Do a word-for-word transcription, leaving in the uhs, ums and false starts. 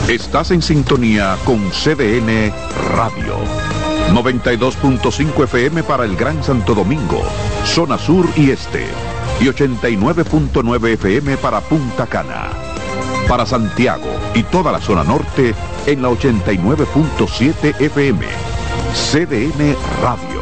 Estás en sintonía con C D N Radio. noventa y dos punto cinco F M para el Gran Santo Domingo, zona sur y este. Y ochenta y nueve punto nueve F M para Punta Cana. Para Santiago y toda la zona norte en la ochenta y nueve punto siete F M. C D N Radio.